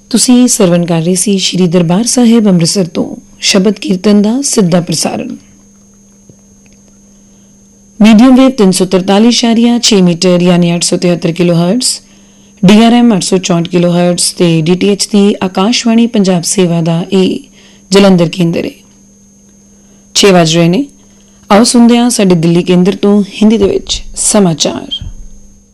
ਤੁਸੀਂ ਸਰਵਣ ਕਰ ਰਹੇ ਸੀ ਸ਼੍ਰੀ ਦਰਬਾਰ ਸਾਹਿਬ ਅੰਮ੍ਰਿਤਸਰ ਤੋਂ ਸ਼ਬਦ ਕੀਰਤਨ ਦਾ ਸਿੱਧਾ ਪ੍ਰਸਾਰਣ। ਮੀਡੀਅਮ ਵੇਵ 343.6 ਮੀਟਰ ਯਾਨੀ 873 ਕਿਲੋਹਰਟਜ਼, DRM 864 ਕਿਲੋਹਰਟਜ਼ ਤੇ DTH ਦੀ ਆਕਾਸ਼ਵਾਣੀ ਪੰਜਾਬ ਸੇਵਾ ਦਾ ਇਹ ਜਲੰਧਰ ਕੇਂਦਰ ਹੈ। 6 ਵੱਜ ਰਹੇ ਨੇ। ਆਓ ਸੁਣਦੇ ਹਾਂ ਸਾਡੇ ਦਿੱਲੀ ਕੇਂਦਰ ਤੋਂ ਹਿੰਦੀ ਦੇ ਵਿੱਚ ਸਮਾਚਾਰ।